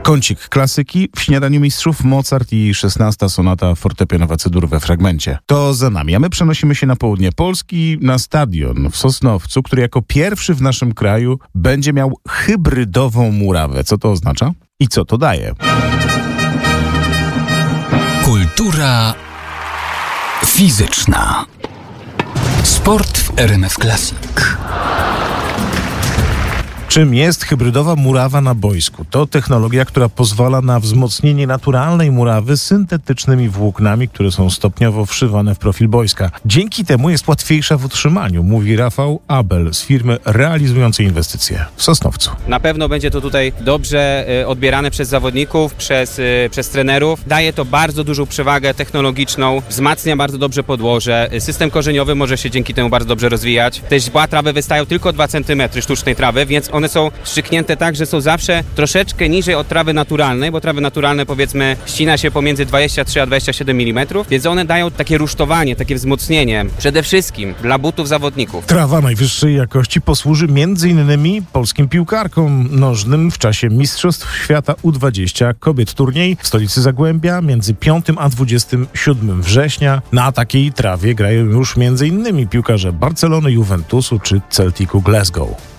Kącik klasyki, w Śniadaniu Mistrzów Mozart i 16. sonata fortepianowa C-dur we fragmencie. To za nami, a my przenosimy się na południe Polski, na stadion w Sosnowcu, który jako pierwszy w naszym kraju będzie miał hybrydową murawę. Co to oznacza i co to daje? Kultura fizyczna. Sport w RMF Classic. Czym jest hybrydowa murawa na boisku? To technologia, która pozwala na wzmocnienie naturalnej murawy syntetycznymi włóknami, które są stopniowo wszywane w profil boiska. Dzięki temu jest łatwiejsza w utrzymaniu, mówi Rafał Abel z firmy realizującej inwestycje w Sosnowcu. Na pewno będzie to tutaj dobrze odbierane przez zawodników, przez trenerów. Daje to bardzo dużą przewagę technologiczną, wzmacnia bardzo dobrze podłoże. System korzeniowy może się dzięki temu bardzo dobrze rozwijać. Te źdźbła trawy wystają tylko 2 cm sztucznej trawy, więc one są strzyknięte tak, że są zawsze troszeczkę niżej od trawy naturalnej, bo trawy naturalne, powiedzmy, ścina się pomiędzy 23 a 27 mm, więc one dają takie rusztowanie, takie wzmocnienie przede wszystkim dla butów zawodników. Trawa najwyższej jakości posłuży m.in. polskim piłkarkom nożnym w czasie Mistrzostw Świata U20 kobiet. Turniej w stolicy Zagłębia między 5 a 27 września. Na takiej trawie grają już m.in. piłkarze Barcelony, Juventusu czy Celticu Glasgow.